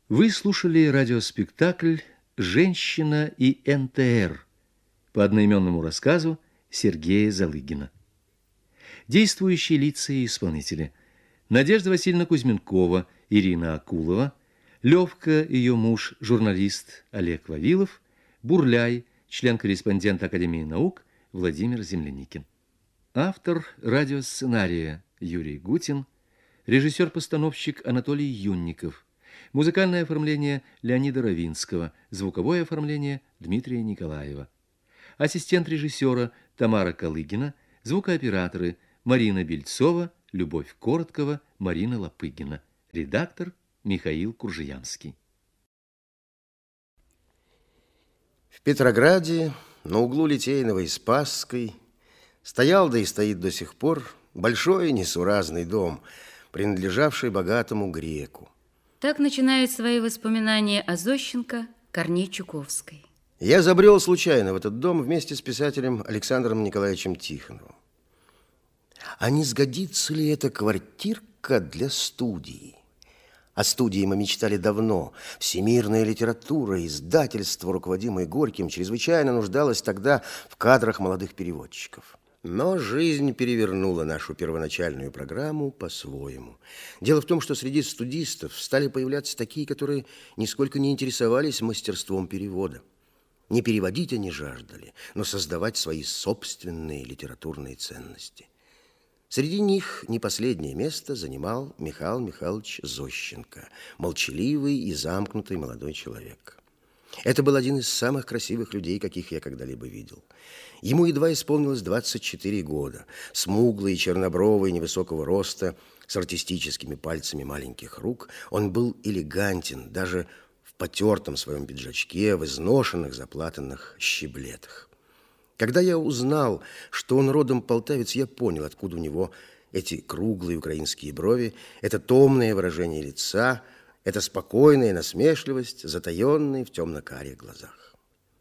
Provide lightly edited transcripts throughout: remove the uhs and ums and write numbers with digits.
Вы слушали радиоспектакль «Женщина и НТР» по одноименному рассказу Сергея Залыгина. Действующие лица и исполнители: Надежда Васильевна Кузьменкова, Ирина Акулова, Левка, ее муж, журналист Олег Вавилов, Бурляй, член-корреспондент Академии наук Владимир Земляникин. Автор радиосценария Юрий Гутин, режиссер-постановщик Анатолий Юнников, музыкальное оформление Леонида Равинского, звуковое оформление Дмитрия Николаева, ассистент режиссера Тамара Калыгина, звукооператоры Марина Бельцова, Любовь Короткова, Марина Лопыгина, редактор Михаил Куржиянский. В Петрограде, на углу Литейного и Спасской, стоял, да и стоит до сих пор, большой несуразный дом, принадлежавший богатому греку. Так начинает свои воспоминания о Зощенко Корней Чуковской. Я забрел случайно в этот дом вместе с писателем Александром Николаевичем Тихоновым. А не сгодится ли эта квартирка для студии? О студии мы мечтали давно. Всемирная литература, издательство, руководимое Горьким, чрезвычайно нуждалось тогда в кадрах молодых переводчиков. Но жизнь перевернула нашу первоначальную программу по-своему. Дело в том, что среди студистов стали появляться такие, которые нисколько не интересовались мастерством перевода. Не переводить они жаждали, но создавать свои собственные литературные ценности. Среди них не последнее место занимал Михаил Михайлович Зощенко, молчаливый и замкнутый молодой человек. Это был один из самых красивых людей, каких я когда-либо видел. Ему едва исполнилось 24 года, смуглый, чернобровый, невысокого роста, с артистическими пальцами маленьких рук. Он был элегантен, даже в потертом своем пиджачке, в изношенных заплатанных щеблетах. Когда я узнал, что он родом полтавец, я понял, откуда у него эти круглые украинские брови, это томное выражение лица, эта спокойная насмешливость, затаенная в темно-карих глазах.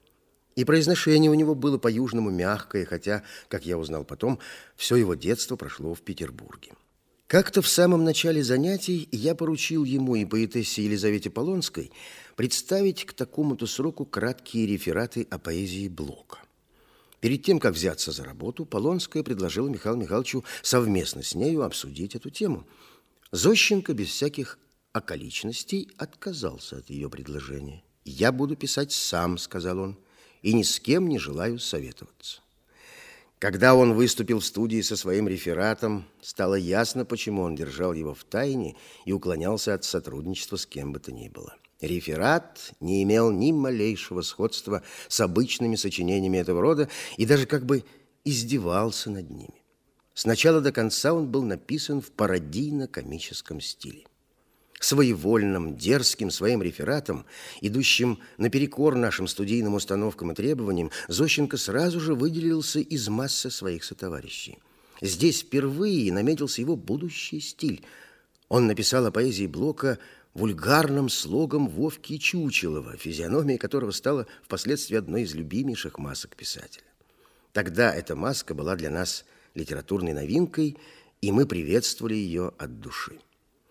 И произношение у него было по-южному мягкое, хотя, как я узнал потом, все его детство прошло в Петербурге. Как-то в самом начале занятий я поручил ему и поэтессе Елизавете Полонской представить к такому-то сроку краткие рефераты о поэзии Блока. Перед тем, как взяться за работу, Полонская предложила Михаилу Михайловичу совместно с нею обсудить эту тему. Зощенко без всяких околичностей отказался от ее предложения. «Я буду писать сам», — сказал он, — «и ни с кем не желаю советоваться». Когда он выступил в студии со своим рефератом, стало ясно, почему он держал его в тайне и уклонялся от сотрудничества с кем бы то ни было. Реферат не имел ни малейшего сходства с обычными сочинениями этого рода и даже как бы издевался над ними. С начала до конца он был написан в пародийно-комическом стиле. Своевольным, дерзким своим рефератом, идущим наперекор нашим студийным установкам и требованиям, Зощенко сразу же выделился из массы своих сотоварищей. Здесь впервые наметился его будущий стиль. Он написал о поэзии Блока вульгарным слогом Вовки Чучелова, физиономия которого стала впоследствии одной из любимейших масок писателя. Тогда эта маска была для нас литературной новинкой, и мы приветствовали ее от души.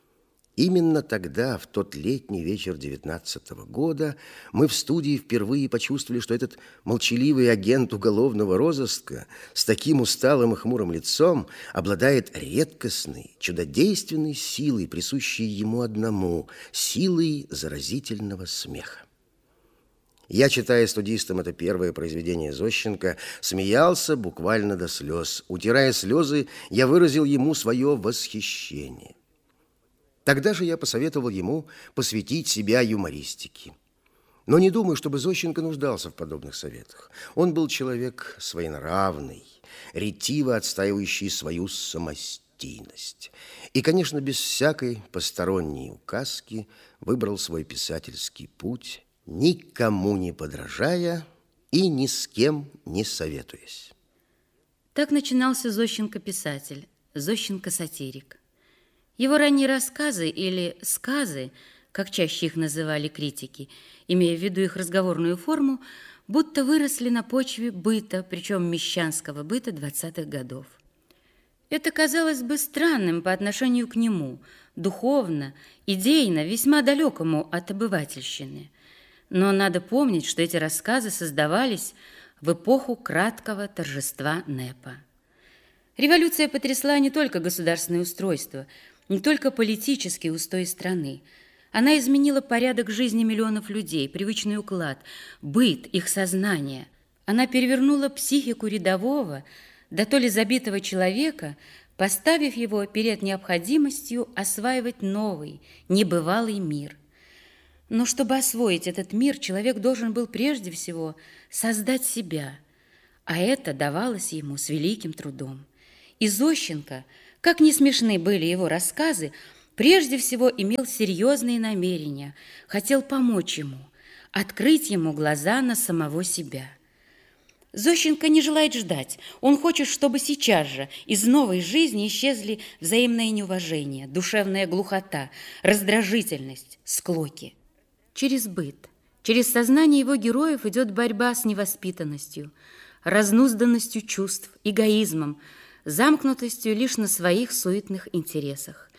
Именно тогда, в тот летний вечер 19-го года, мы в студии впервые почувствовали, что этот молчаливый агент уголовного розыска с таким усталым и хмурым лицом обладает редкостной, чудодейственной силой, присущей ему одному, силой заразительного смеха. Я, читая студистам это первое произведение Зощенко, смеялся буквально до слез. Утирая слезы, я выразил ему свое восхищение. Тогда же я посоветовал ему посвятить себя юмористике. Но не думаю, чтобы Зощенко нуждался в подобных советах. Он был человек своенравный, ретиво отстаивающий свою самостийность. И, конечно, без всякой посторонней указки выбрал свой писательский путь, никому не подражая и ни с кем не советуясь. Так начинался Зощенко-писатель, Зощенко-сатирик. Его ранние рассказы или сказы, как чаще их называли критики, имея в виду их разговорную форму, будто выросли на почве быта, причем мещанского быта 20-х годов. Это казалось бы странным по отношению к нему, духовно, идейно, весьма далекому от обывательщины. Но надо помнить, что эти рассказы создавались в эпоху краткого торжества НЭПа. Революция потрясла не только государственное устройство, не только политический устой страны. Она изменила порядок жизни миллионов людей, привычный уклад, быт, их сознание. Она перевернула психику рядового, да то ли забитого человека, поставив его перед необходимостью осваивать новый, небывалый мир. Но чтобы освоить этот мир, человек должен был прежде всего создать себя, а это давалось ему с великим трудом. И Зощенко, как ни смешны были его рассказы, прежде всего имел серьезные намерения, хотел помочь ему, открыть ему глаза на самого себя. Зощенко не желает ждать, он хочет, чтобы сейчас же из новой жизни исчезли взаимное неуважение, душевная глухота, раздражительность, склоки. Через быт, через сознание его героев идет борьба с невоспитанностью, разнузданностью чувств, эгоизмом, замкнутостью лишь на своих суетных интересах.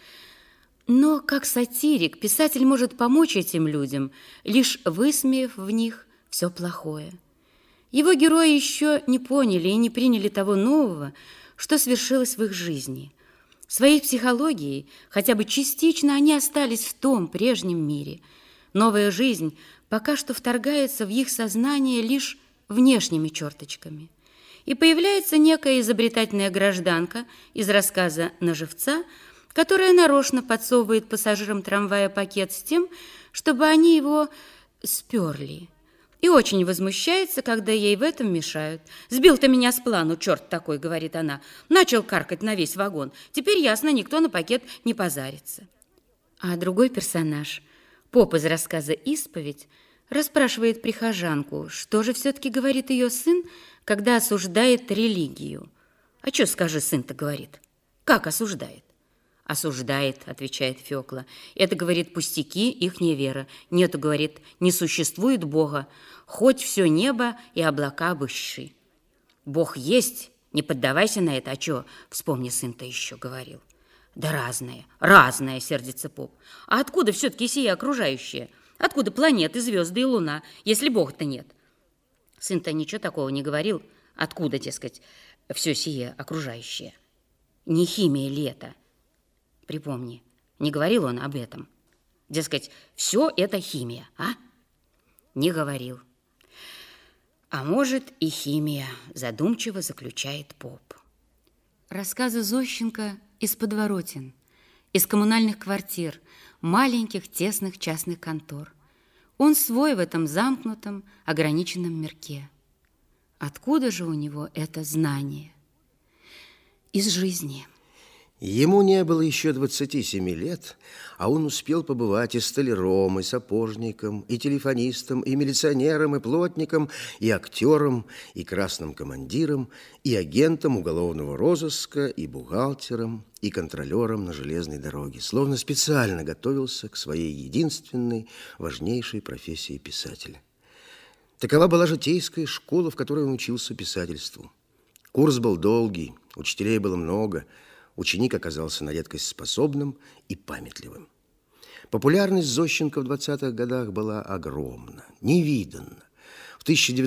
Но как сатирик писатель может помочь этим людям, лишь высмеяв в них все плохое. Его герои еще не поняли и не приняли того нового, что свершилось в их жизни. Своей психологией, хотя бы частично, они остались в том прежнем мире. Новая жизнь пока что вторгается в их сознание лишь внешними черточками. И появляется некая изобретательная гражданка из рассказа «На живца», которая нарочно подсовывает пассажирам трамвая пакет с тем, чтобы они его сперли. И очень возмущается, когда ей в этом мешают. «Сбил ты меня с плану, черт такой», — говорит она. «Начал каркать на весь вагон. Теперь ясно, никто на пакет не позарится». А другой персонаж, поп из рассказа «Исповедь», расспрашивает прихожанку, что же все-таки говорит ее сын, когда осуждает религию. «А что, скажи, сын-то говорит? Как осуждает?» «Осуждает», — отвечает Фёкла. «Это, говорит, пустяки, ихняя вера. Нету, говорит, не существует Бога, хоть все небо и облака обыщи». «Бог есть, не поддавайся на это, а чё?» Вспомни, сын-то еще говорил. «Да разное», сердится поп. «А откуда все-таки сие окружающее? Откуда планеты, звезды и луна, если Бога-то нет?» Сын-то ничего такого не говорил. Откуда, дескать, все сие окружающее? Не химия ли это? Припомни, не говорил он об этом? Дескать, все это химия, а? Не говорил. А может, и химия, задумчиво заключает поп. Рассказы Зощенко из подворотен, из коммунальных квартир, маленьких тесных частных контор. Он свой в этом замкнутом, ограниченном мирке. Откуда же у него это знание? Из жизни. Ему не было еще 27 лет, а он успел побывать и столяром, и сапожником, и телефонистом, и милиционером, и плотником, и актером, и красным командиром, и агентом уголовного розыска, и бухгалтером, и контролером на железной дороге. Словно специально готовился к своей единственной, важнейшей профессии писателя. Такова была житейская школа, в которой он учился писательству. Курс был долгий, учителей было много. Ученик оказался на редкость способным и памятливым. Популярность Зощенко в 20-х годах была огромна, невиданна. В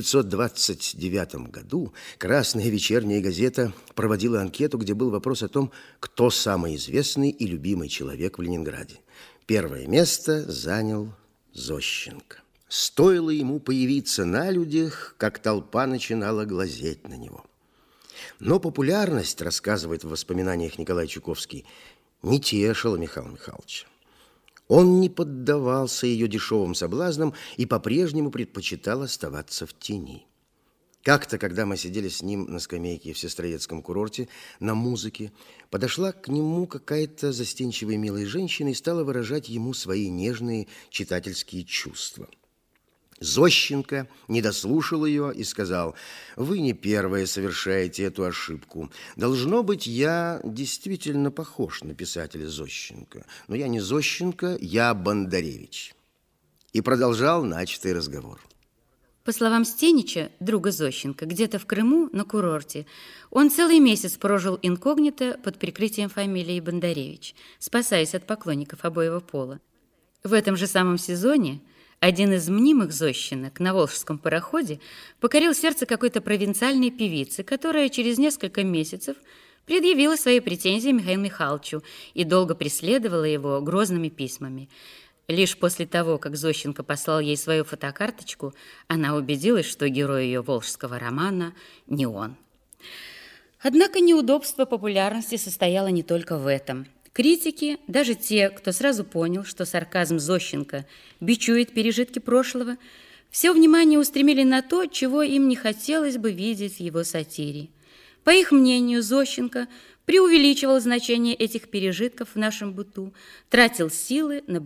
1929 году «Красная вечерняя газета» проводила анкету, где был вопрос о том, кто самый известный и любимый человек в Ленинграде. Первое место занял Зощенко. Стоило ему появиться на людях, как толпа начинала глазеть на него. Но популярность, рассказывает в воспоминаниях Николай Чуковский, не тешила Михаила Михайловича. Он не поддавался ее дешевым соблазнам и по-прежнему предпочитал оставаться в тени. Как-то, когда мы сидели с ним на скамейке в Сестрорецком курорте на музыке, подошла к нему какая-то застенчивая милая женщина и стала выражать ему свои нежные читательские чувства. Зощенко не дослушал ее и сказал: «Вы не первые совершаете эту ошибку. Должно быть, я действительно похож на писателя Зощенко. Но я не Зощенко, я Бондаревич». И продолжал начатый разговор. По словам Стенича, друга Зощенко, где-то в Крыму на курорте он целый месяц прожил инкогнито под прикрытием фамилии Бондаревич, спасаясь от поклонников обоего пола. В этом же самом сезоне один из мнимых Зощенок на волжском пароходе покорил сердце какой-то провинциальной певицы, которая через несколько месяцев предъявила свои претензии Михаилу Михайловичу и долго преследовала его грозными письмами. Лишь после того, как Зощенко послал ей свою фотокарточку, она убедилась, что герой ее волжского романа не он. Однако неудобство популярности состояло не только в этом. Критики, даже те, кто сразу понял, что сарказм Зощенко бичует пережитки прошлого, все внимание устремили на то, чего им не хотелось бы видеть в его сатире. По их мнению, Зощенко преувеличивал значение этих пережитков в нашем быту, тратил силы на